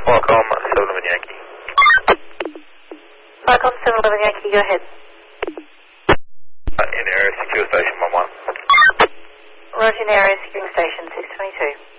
Qualcomm 711 Yankee. Qualcomm 711 Yankee, go ahead. In area secure station 11. Roger, in area securing station 622.